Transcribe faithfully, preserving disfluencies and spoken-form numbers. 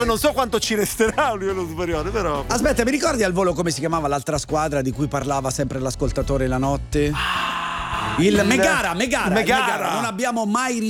Non so quanto ci resterà lui lo superiore, però. Aspetta, mi ricordi al volo come si chiamava l'altra squadra di cui parlava sempre l'ascoltatore la notte? Il Megara, Megara, Megara. Megara. Non abbiamo mai